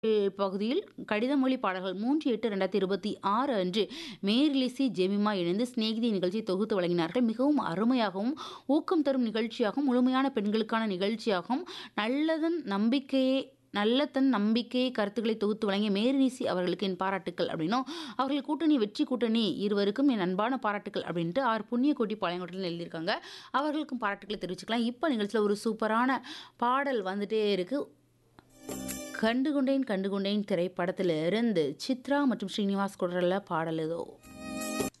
பகுதியில் கடிதமொழி பாடல்கள் 3/8/2026 அன்று மேரிலிசி ஜெமிமா இணைந்து சிநேகிதி நிகழ்ச்சியை தொகுத்து வழங்கினார்கள். மிகவும் அருமையாகவும் ஊக்கம் தரும் நிகழ்ச்சியாகவும் முழுமையான பெண்களுக்கான நிகழ்ச்சியாகவும் நல்ல தன் நம்பிக்கை கருத்துக்களை தொகுத்து வழங்கிய மேரிலிசி அவர்களுக்கு என் பாராட்டுக்கள் அப்படின்னும், அவர்கள் கூட்டணி வெற்றி கூட்டணி இருவருக்கும் என் அன்பான பாராட்டுக்கள் அப்படின்ட்டு ஆர் புண்ணியக்கோட்டி பாளையங்கோட்டையில் எழுதியிருக்காங்க. அவர்களுக்கும் பாராட்டுக்களை தெரிவிச்சுக்கலாம். இப்போ நிகழ்ச்சியில் ஒரு சூப்பரான பாடல் வந்துட்டே இருக்கு. கண்டுகொண்டேன் கண்டுகொண்டேன் திரைப்படத்திலிருந்து சித்ரா மற்றும் ஸ்ரீனிவாஸ் குரல்ல பாடல் ஏதோ